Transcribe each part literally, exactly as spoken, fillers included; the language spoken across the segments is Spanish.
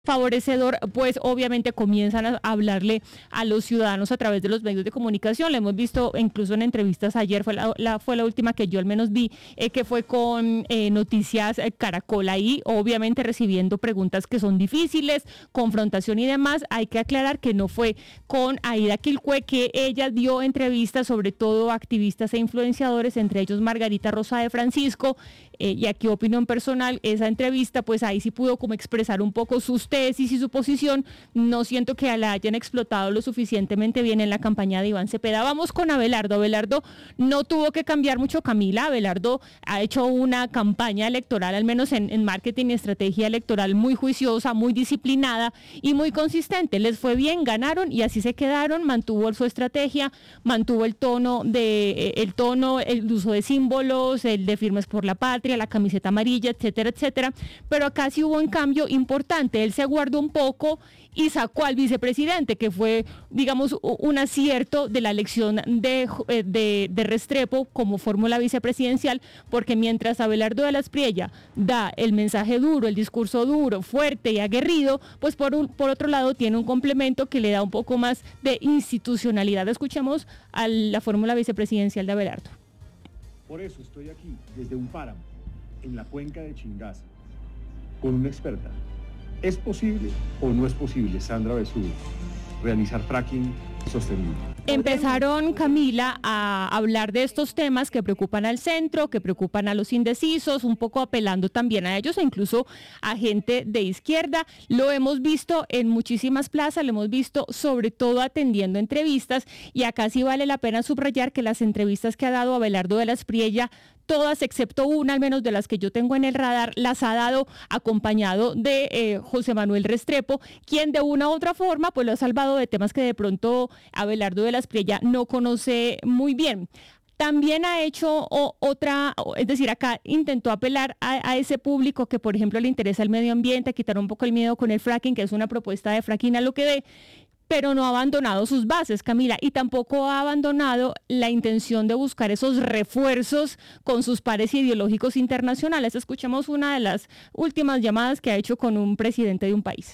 favorecedor, pues obviamente comienzan a hablarle a los ciudadanos a través de los medios de comunicación. Lo hemos visto incluso en entrevistas ayer, fue la, la, fue la última que yo al menos vi, eh, que fue con eh, Noticias eh, Caracol, ahí obviamente recibiendo preguntas que son difíciles, confrontación y demás. Hay que aclarar que no fue con Aida Quilcue, que ella dio entrevistas sobre todo a activistas e influenciadores, entre ellos Margarita Rosa de Francisco, eh, y aquí opinión personal, esa entrevista pues ahí sí pudo como expresar un poco sus tesis y su posición. No siento que la hayan explotado lo suficientemente bien en la campaña de Iván Cepeda. Vamos con Abelardo. Abelardo no tuvo que cambiar mucho, Camila. Abelardo ha hecho una campaña electoral, al menos en, en marketing y estrategia electoral, muy juiciosa, muy disciplinada y muy consistente. Les fue bien, ganaron y así se quedaron. Mantuvo su estrategia, mantuvo el tono de el tono, el uso de símbolos, el de Firmes por la Patria, la camiseta amarilla, etcétera, etcétera. Pero acá sí hubo un cambio importante. Él se guardó un poco y sacó al vicepresidente, que fue, digamos, un acierto de la elección de, de, de Restrepo como fórmula vicepresidencial, porque mientras Abelardo de la Espriella da el mensaje duro, el discurso duro, fuerte y aguerrido, pues por, un, por otro lado tiene un complemento que le da un poco más de institucionalidad. Escuchemos a la fórmula vicepresidencial de Abelardo. Por eso estoy aquí, desde un páramo, en la cuenca de Chingaza, con una experta. ¿Es posible o no es posible, Sandra Besugo, realizar fracking sostenible? Empezaron, Camila, a hablar de estos temas que preocupan al centro, que preocupan a los indecisos, un poco apelando también a ellos e incluso a gente de izquierda. Lo hemos visto en muchísimas plazas, lo hemos visto sobre todo atendiendo entrevistas, y acá sí vale la pena subrayar que las entrevistas que ha dado Abelardo de la Espriella, todas excepto una, al menos de las que yo tengo en el radar, las ha dado acompañado de eh, José Manuel Restrepo, quien de una u otra forma pues lo ha salvado de temas que de pronto Abelardo de la Espriella no conoce muy bien. También ha hecho o, otra, es decir, acá intentó apelar a, a ese público que, por ejemplo, le interesa el medio ambiente, quitar un poco el miedo con el fracking, que es una propuesta de fracking a lo que dé, pero no ha abandonado sus bases, Camila, y tampoco ha abandonado la intención de buscar esos refuerzos con sus pares ideológicos internacionales. Escuchemos una de las últimas llamadas que ha hecho con un presidente de un país.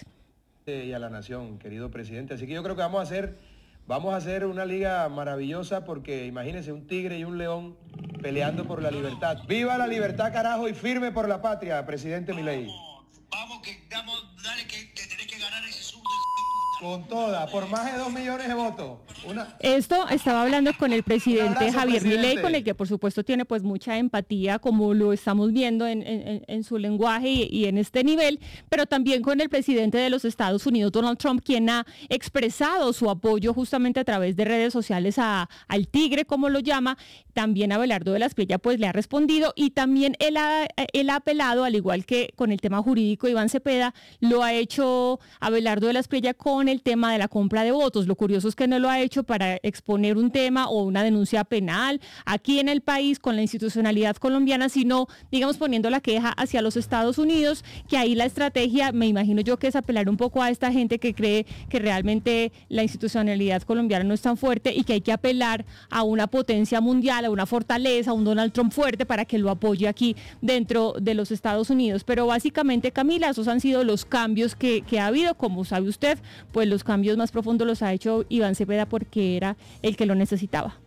Y a la nación, querido presidente. Así que yo creo que vamos a hacer, vamos a hacer una liga maravillosa, porque imagínense un tigre y un león peleando por la libertad. ¡Viva la libertad, carajo! Y firme por la patria, presidente Milei. Vamos, que vamos, dale, que, que tenés que ganar ese sur. Con toda, por más de dos millones de votos. Una... Esto estaba hablando con el presidente abrazo, Javier Milei, con el que por supuesto tiene pues mucha empatía, como lo estamos viendo en, en, en su lenguaje y, y en este nivel, pero también con el presidente de los Estados Unidos, Donald Trump, quien ha expresado su apoyo justamente a través de redes sociales a, al tigre, como lo llama. También Abelardo de la Espriella pues le ha respondido, y también él ha, él ha apelado, al igual que con el tema jurídico Iván Cepeda, lo ha hecho Abelardo de la Espriella con el tema de la compra de votos. Lo curioso es que no lo ha hecho para exponer un tema o una denuncia penal aquí en el país con la institucionalidad colombiana, sino, digamos, poniendo la queja hacia los Estados Unidos, que ahí la estrategia, me imagino yo, que es apelar un poco a esta gente que cree que realmente la institucionalidad colombiana no es tan fuerte y que hay que apelar a una potencia mundial, a una fortaleza, a un Donald Trump fuerte para que lo apoye aquí dentro de los Estados Unidos. Pero básicamente, Camila, esos han sido los cambios que, que ha habido. Como sabe usted, pues los cambios más profundos los ha hecho Iván Cepeda, porque era el que lo necesitaba.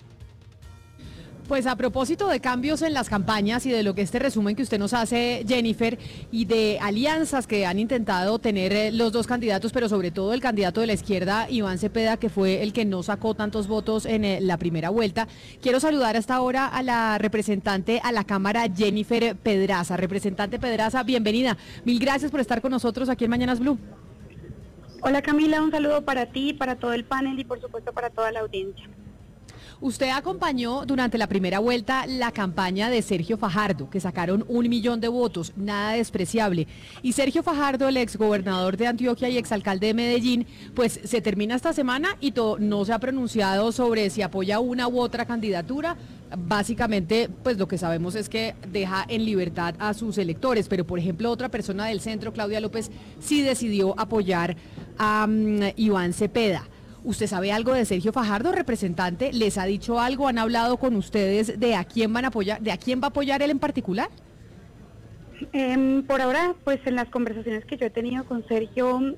Pues a propósito de cambios en las campañas y de lo que este resumen que usted nos hace, Jennifer, y de alianzas que han intentado tener los dos candidatos, pero sobre todo el candidato de la izquierda, Iván Cepeda, que fue el que no sacó tantos votos en la primera vuelta, quiero saludar hasta ahora a la representante a la Cámara, Jennifer Pedraza. Representante Pedraza, bienvenida. Mil gracias por estar con nosotros aquí en Mañanas Blue. Hola Camila, un saludo para ti, para todo el panel y por supuesto para toda la audiencia. Usted acompañó durante la primera vuelta la campaña de Sergio Fajardo, que sacaron un millón de votos, nada despreciable. Y Sergio Fajardo, el exgobernador de Antioquia y exalcalde de Medellín, pues se termina esta semana y to- no se ha pronunciado sobre si apoya una u otra candidatura. Básicamente, pues lo que sabemos es que deja en libertad a sus electores, pero por ejemplo otra persona del centro, Claudia López, sí decidió apoyar a um, Iván Cepeda. ¿Usted sabe algo de Sergio Fajardo, representante? ¿Les ha dicho algo? ¿Han hablado con ustedes de a quién van a apoyar, de a quién va a apoyar él en particular? Em, por ahora, pues en las conversaciones que yo he tenido con Sergio,